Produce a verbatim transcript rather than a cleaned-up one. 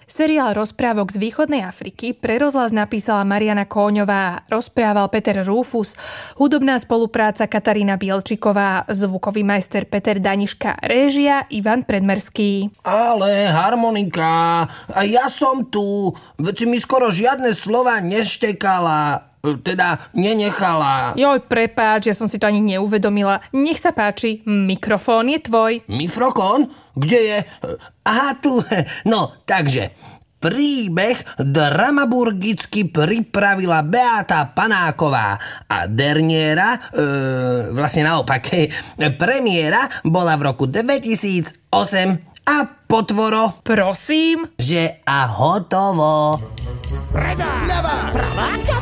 Seriál rozprávok z východnej Afriky pre rozhlas napísala Mariana Kóňová, rozprával Peter Rúfus, hudobná spolupráca Katarína Bielčiková, zvukový majster Peter Daniška, réžia Ivan Predmerský. Ale harmonika, a ja som tu, veď si mi skoro žiadne slova neštekala, teda nenechala. Joj, prepáč, ja som si to ani neuvedomila. Nech sa páči, mikrofón je tvoj. Mikrofón? Kde je? Aha, tu. No, takže príbeh dramaburgicky pripravila Beáta Panáková a derniéra, e, vlastne naopak, premiéra bola v roku dvetisícosem a potvoro, prosím, že a hotovo. Predá, ľavá, pravá,